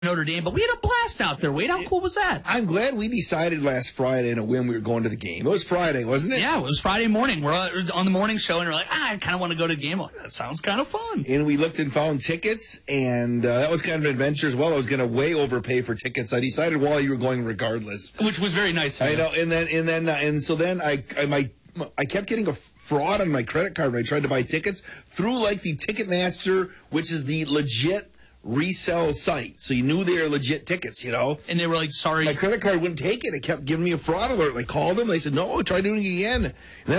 Notre Dame, but we had a blast out there. Wade, how cool was that? I'm glad we decided last Friday to when we were going to the game. It was Friday, wasn't it? Yeah, it was Friday morning. We're on the morning show, and we're like, I kind of want to go to the game. Like, that sounds kind of fun. And we looked and found tickets, and that was kind of an adventure as well. I was going to way overpay for tickets. I decided while you were going regardless. Which was very nice of you. I know, and so then I kept getting a fraud on my credit card when I tried to buy tickets through like the Ticketmaster, which is the legit resell site, so you knew they were legit tickets, you know. And they were like, sorry, my credit card wouldn't take it. It kept giving me a fraud alert. I called them. They said, no, try doing it again. And then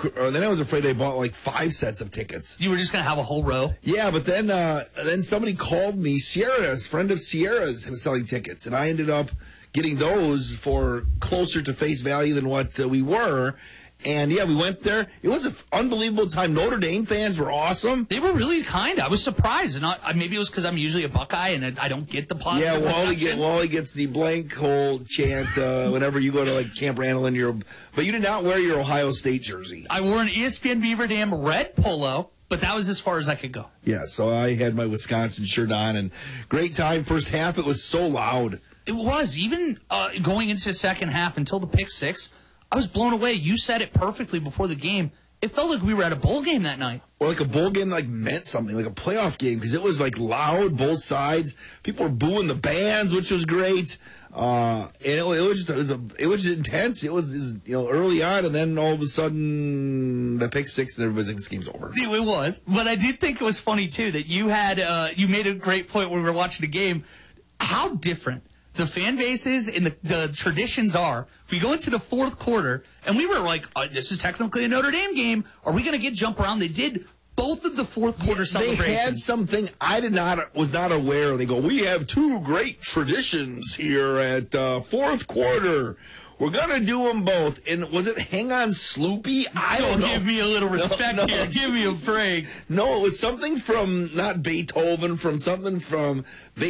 I was afraid I bought like 5 sets of tickets. You were just gonna have a whole row. Yeah, but then somebody called me. Sierra's friend of Sierra's was selling tickets, and I ended up getting those for closer to face value than what we were. And, yeah, we went there. It was an unbelievable time. Notre Dame fans were awesome. They were really kind. I was surprised. And maybe it was because I'm usually a Buckeye and I don't get the positive reception. Wally gets the blank hole chant whenever you go to, like, Camp Randall. But you did not wear your Ohio State jersey. I wore an ESPN Beaver Dam red polo, but that was as far as I could go. Yeah, so I had my Wisconsin shirt on. And great time. First half, it was so loud. It was. Even going into the second half until the pick six, I was blown away. You said it perfectly before the game. It felt like we were at a bowl game that night. Or like a bowl game like meant something, like a playoff game, because it was like loud, both sides. People were booing the bands, which was great. And it was just intense. It was early on, and then all of a sudden the pick six, and everybody's like, this game's over. It was. But I did think it was funny too that you made a great point when we were watching the game. How different the fan bases and the traditions are. We go into the fourth quarter, and we were like, this is technically a Notre Dame game. Are we going to get jump around? They did both of the fourth quarter celebrations. They had something I was not aware of. They go, we have 2 great traditions here at fourth quarter. We're going to do them both. And was it Hang On Sloopy? I don't know. Give me a little respect here. Give me a break. No, it was something from, not Beethoven, from something from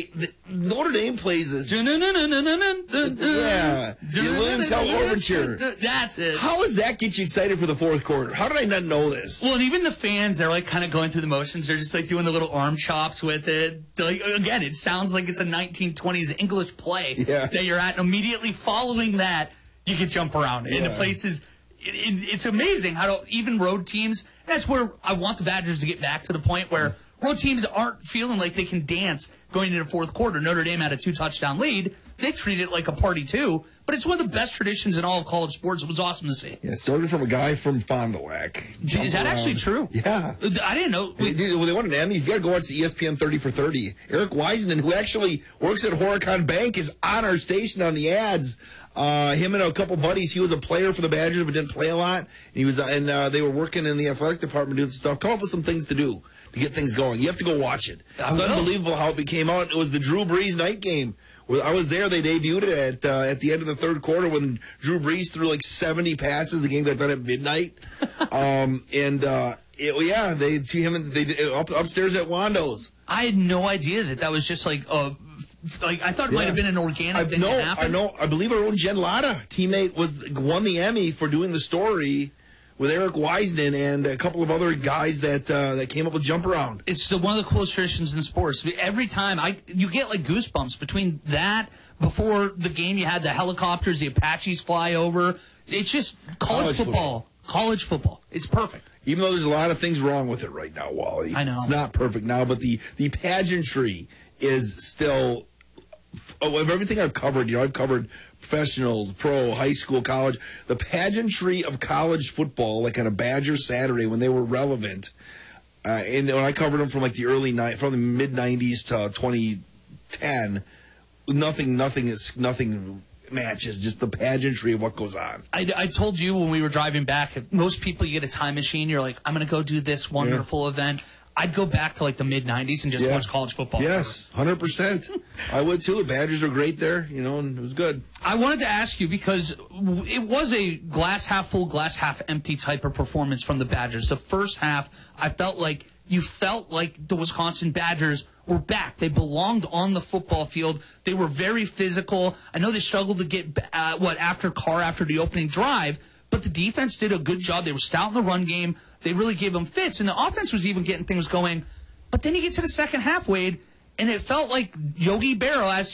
Notre Dame plays this. Yeah. The William Tell Overture. That's it. How does that get you excited for the fourth quarter? How did I not know this? Well, and even the fans, they're like kind of going through the motions. They're just like doing the little arm chops with it. Like, again, it sounds like it's a 1920s English play that you're at. And immediately following that, you can jump around. And the places, it's amazing how even road teams, that's where I want the Badgers to get back to the point where road teams aren't feeling like they can dance going into the fourth quarter. Notre Dame had a 2-touchdown lead. They treat it like a party too. But it's one of the best traditions in all of college sports. It was awesome to see. Yeah, it started from a guy from Fond du Lac. Is that actually true? Yeah. I didn't know. They wanted an Emmy. You got to go watch the ESPN 30 for 30. Eric Wiseman, who actually works at Horicon Bank, is on our station on the ads. Him and a couple buddies. He was a player for the Badgers, but didn't play a lot. They were working in the athletic department doing stuff. Come up with some things to do to get things going. You have to go watch it. It's unbelievable how it became out. It was the Drew Brees night game. I was there. They debuted it at the end of the third quarter when Drew Brees threw like 70 passes. The game got done at midnight. They did upstairs at Wando's. I had no idea that was just like I thought it might have been an organic thing that happened. I believe our own Jen Latta teammate won the Emmy for doing the story with Eric Wiseman and a couple of other guys that came up with Jump Around. It's one of the coolest traditions in sports. Every time you get like goosebumps between that, before the game you had the helicopters, the Apaches fly over. It's just college football. College football. It's perfect. Even though there's a lot of things wrong with it right now, Wally. I know. It's not perfect now, but the pageantry is still, of everything I've covered, I've covered professionals, pro, high school, college. The pageantry of college football, like on a Badger Saturday when they were relevant, and when I covered them from like from the mid '90s to 2010, nothing matches just the pageantry of what goes on. I told you when we were driving back, if most people, you get a time machine, you're like, I'm going to go do this wonderful event. I'd go back to like the mid-'90s and just watch college football. Yes, 100%. I would too. The Badgers were great there, and it was good. I wanted to ask you because it was a glass half full, glass half empty type of performance from the Badgers. The first half, I felt like the Wisconsin Badgers were back. They belonged on the football field. They were very physical. I know they struggled to get after the opening drive, but the defense did a good job. They were stout in the run game. They really gave them fits, and the offense was even getting things going. But then you get to the second half, Wade, and it felt like Yogi Berra, as